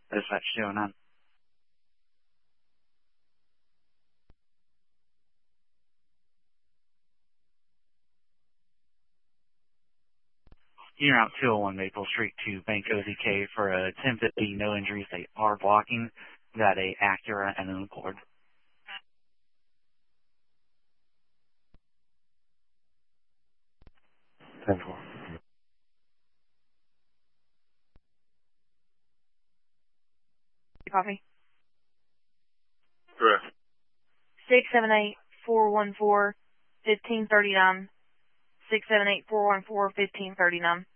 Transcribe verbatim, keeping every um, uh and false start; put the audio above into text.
Dispatch two oh nine. You're out two oh one Maple Street to Bank O Z K for a ten fifty, no injuries. They are blocking. Got a Acura and an Accord. ten four. Copy. Correct. Six seven eight four one four fifteen thirty nine. Six seven eight four one four fifteen thirty nine.